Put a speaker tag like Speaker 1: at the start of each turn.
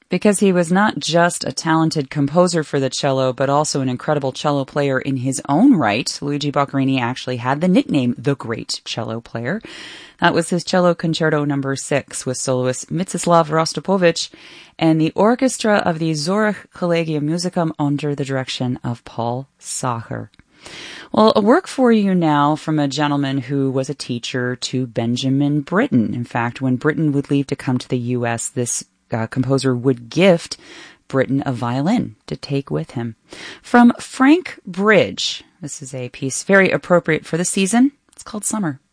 Speaker 1: because he was not just a talented composer for the cello, but also an incredible cello player in his own right. Luigi Boccherini actually had the nickname the Great Cello Player. That was his Cello Concerto No. 6 with soloist Mstislav Rostropovich and the orchestra of the Zurich Collegium Musicum under the direction of Paul Sacher. Well, a work for you now from a gentleman who was a teacher to Benjamin Britten. In fact, when Britten would leave to come to the U.S., this composer would gift Britten a violin to take with him. From Frank Bridge, this is a piece very appropriate for the season. It's called Summer.